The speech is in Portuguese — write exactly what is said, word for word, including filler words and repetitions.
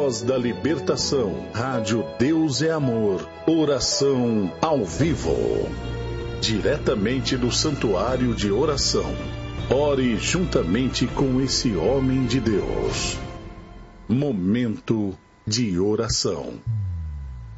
Voz da Libertação, Rádio Deus é Amor, oração ao vivo. Diretamente do Santuário de Oração. Ore juntamente com esse homem de Deus. Momento de oração.